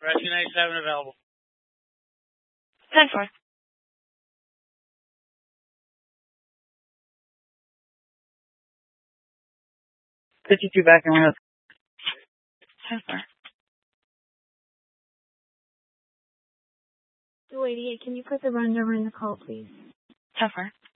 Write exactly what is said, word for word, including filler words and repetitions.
Rescue ninety-seven available. ten four. fifty-two back in warehouse. ten four. two eighty-eight, can you put the run number in the call, please? ten four.